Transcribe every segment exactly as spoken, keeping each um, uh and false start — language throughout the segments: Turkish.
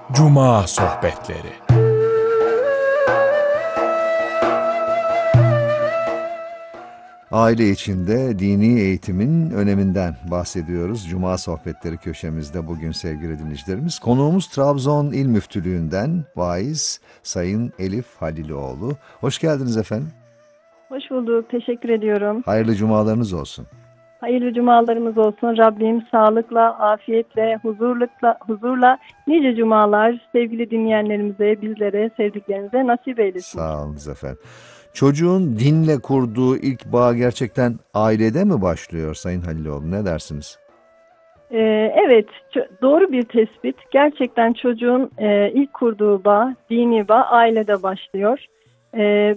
Cuma Sohbetleri. Aile içinde dini eğitimin öneminden bahsediyoruz. Cuma sohbetleri köşemizde bugün sevgili dinleyicilerimiz. Konuğumuz Trabzon İl Müftülüğü'nden vaiz Sayın Elif Haliloğlu. Hoş geldiniz efendim. Hoş bulduk. Teşekkür ediyorum. Hayırlı cumalarınız olsun. Hayırlı cumalarımız olsun. Rabbim sağlıkla, afiyetle, huzurlukla, huzurla nice cumalar sevgili dinleyenlerimize, bizlere, sevdiklerimize nasip eylesin. Sağ olun efendim. Çocuğun dinle kurduğu ilk bağ gerçekten ailede mi başlıyor Sayın Haliloğlu? Ne dersiniz? Ee, evet, doğru bir tespit. Gerçekten çocuğun e, ilk kurduğu bağ, dini bağ ailede başlıyor. E,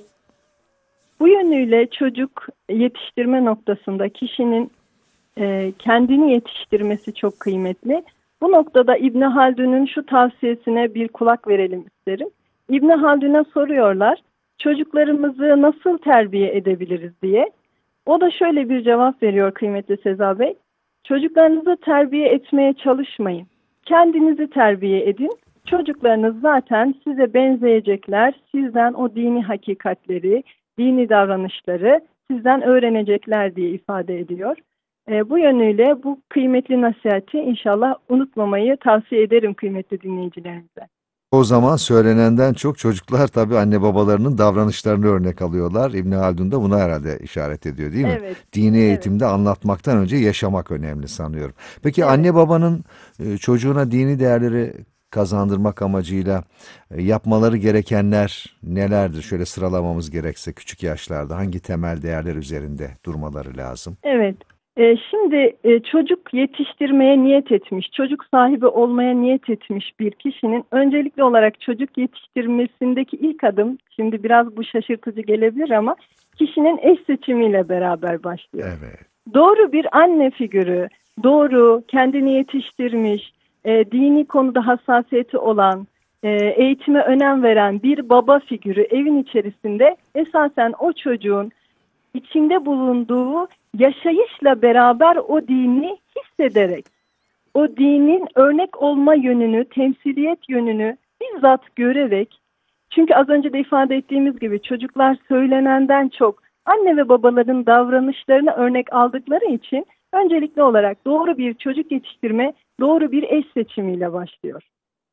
bu yönüyle çocuk yetiştirme noktasında kişinin e, kendini yetiştirmesi çok kıymetli. Bu noktada İbn Haldun'un şu tavsiyesine bir kulak verelim isterim. İbn Haldun'a soruyorlar, çocuklarımızı nasıl terbiye edebiliriz diye. O da şöyle bir cevap veriyor kıymetli Seza Bey. Çocuklarınızı terbiye etmeye çalışmayın. Kendinizi terbiye edin. Çocuklarınız zaten size benzeyecekler. Sizden o dini hakikatleri, dini davranışları sizden öğrenecekler diye ifade ediyor. E, bu yönüyle bu kıymetli nasihati inşallah unutmamayı tavsiye ederim kıymetli dinleyicilerimize. O zaman söylenenden çok çocuklar tabii anne babalarının davranışlarını örnek alıyorlar. İbn Haldun da buna herhalde işaret ediyor değil mi? Evet. Dini Evet. eğitimde anlatmaktan önce yaşamak önemli sanıyorum. Peki Evet. anne babanın e, çocuğuna dini değerleri kazandırmak amacıyla e, yapmaları gerekenler nelerdir? Şöyle sıralamamız gerekse küçük yaşlarda hangi temel değerler üzerinde durmaları lazım? Evet. Ee, şimdi e, çocuk yetiştirmeye niyet etmiş, çocuk sahibi olmaya niyet etmiş bir kişinin öncelikli olarak çocuk yetiştirmesindeki ilk adım, şimdi biraz bu şaşırtıcı gelebilir ama kişinin eş seçimiyle beraber başlıyor. Evet. Doğru bir anne figürü, doğru, kendini yetiştirmiş, e, dini konuda hassasiyeti olan, e, eğitime önem veren bir baba figürü evin içerisinde esasen o çocuğun içinde bulunduğu yaşayışla beraber o dini hissederek, o dinin örnek olma yönünü, temsiliyet yönünü bizzat görerek, çünkü az önce de ifade ettiğimiz gibi çocuklar söylenenden çok anne ve babaların davranışlarını örnek aldıkları için öncelikli olarak doğru bir çocuk yetiştirme, doğru bir eş seçimiyle başlıyor.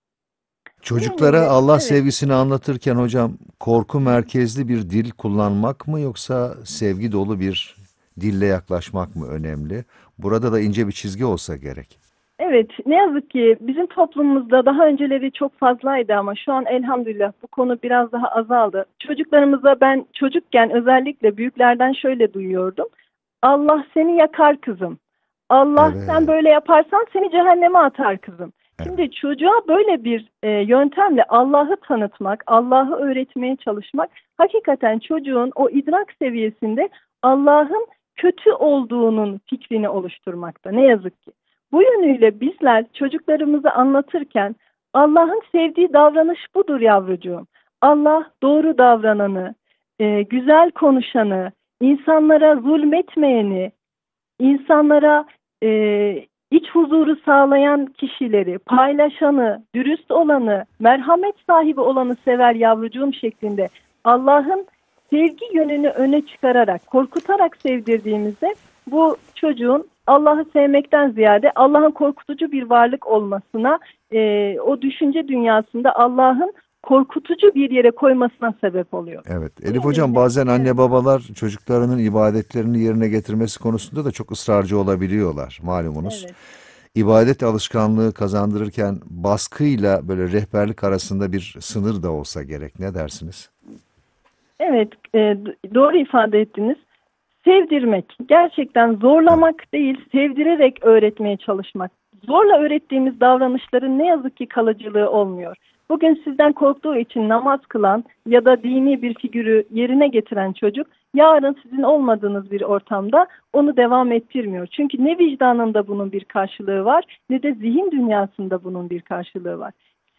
Çocuklara Yönüyle, Allah evet. sevgisini anlatırken hocam korku merkezli bir dil kullanmak mı yoksa sevgi dolu bir dille yaklaşmak mı önemli? Burada da ince bir çizgi olsa gerek. Evet, ne yazık ki bizim toplumumuzda daha önceleri çok fazlaydı ama şu an elhamdülillah bu konu biraz daha azaldı. Çocuklarımıza ben çocukken özellikle büyüklerden şöyle duyuyordum. Allah seni yakar kızım. Allah Evet, sen böyle yaparsan seni cehenneme atar kızım. evet. Şimdi çocuğa böyle bir e, yöntemle Allah'ı tanıtmak, Allah'ı öğretmeye çalışmak hakikaten çocuğun o idrak seviyesinde Allah'ın kötü olduğunun fikrini oluşturmakta. Ne yazık ki. Bu yönüyle bizler çocuklarımızı anlatırken Allah'ın sevdiği davranış budur yavrucuğum. Allah doğru davrananı, e, güzel konuşanı, insanlara zulmetmeyeni, insanlara e, iç huzuru sağlayan kişileri, paylaşanı, dürüst olanı, merhamet sahibi olanı sever yavrucuğum şeklinde Allah'ın sevgi yönünü öne çıkararak, korkutarak sevdirdiğimizde bu çocuğun Allah'ı sevmekten ziyade Allah'ın korkutucu bir varlık olmasına, e, o düşünce dünyasında Allah'ın korkutucu bir yere koymasına sebep oluyor. Evet. Elif hocam bazen anne babalar çocuklarının ibadetlerini yerine getirmesi konusunda da çok ısrarcı olabiliyorlar malumunuz. Evet. İbadet alışkanlığı kazandırırken baskıyla böyle rehberlik arasında bir sınır da olsa gerek. Ne dersiniz? Evet, e, doğru ifade ettiniz. Sevdirmek, gerçekten zorlamak değil, sevdirerek öğretmeye çalışmak. Zorla öğrettiğimiz davranışların ne yazık ki kalıcılığı olmuyor. Bugün sizden korktuğu için namaz kılan ya da dini bir figürü yerine getiren çocuk, yarın sizin olmadığınız bir ortamda onu devam ettirmiyor. Çünkü ne vicdanında bunun bir karşılığı var, ne de zihin dünyasında bunun bir karşılığı var.